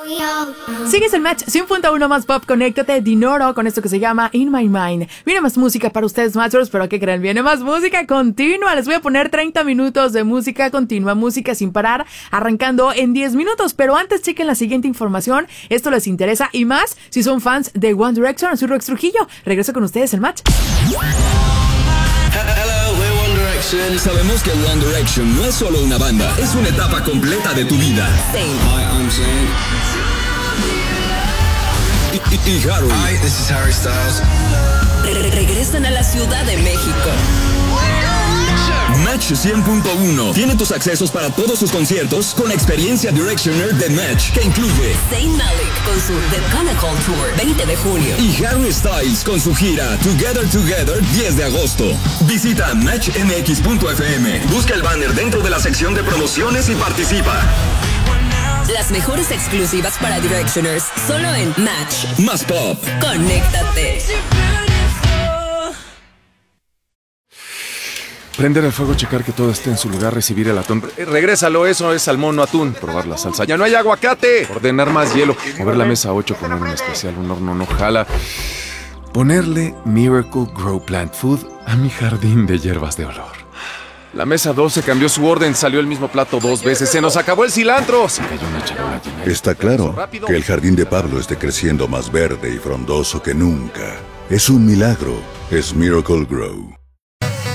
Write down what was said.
Sigues el Match 100.1 más pop, conéctate, Dinoro, con esto que se llama In My Mind. Viene más música para ustedes, Matchers, pero ¿qué creen? Viene más música continua. Les voy a poner 30 minutos de música continua, música sin parar, arrancando en 10 minutos. Pero antes chequen la siguiente información. Esto les interesa y más si son fans de One Direction. Soy Rex Trujillo. Regreso con ustedes el Match. Sabemos que One Direction no es solo una banda, es una etapa completa de tu vida. Hi, I'm Zayn. Y Harry. Hi, this is Harry Styles. Regresan a la Ciudad de México. Match 100.1 tiene tus accesos para todos sus conciertos con la experiencia Directioner de Match, que incluye Zayn Malik con su The Chronicle Tour 20 de junio y Harry Styles con su gira Together 10 de agosto. Visita matchmx.fm, busca el banner dentro de la sección de promociones y participa. Las mejores exclusivas para Directioners solo en Match. Más pop. Conéctate. Prender el fuego, checar que todo esté en su lugar, recibir el atún. Regrésalo, eso es salmón, no atún. Probar la salsa. ¡Ya no hay aguacate! Ordenar más hielo. Mover la mesa 8, poner un especial, un horno no jala. Ponerle Miracle Grow Plant Food a mi jardín de hierbas de olor. La mesa 12 cambió su orden, salió el mismo plato 2 veces. ¡Se nos acabó el cilantro! Se cayó una charola llena. Está claro que el jardín de Pablo esté creciendo más verde y frondoso que nunca. Es un milagro. Es Miracle Grow.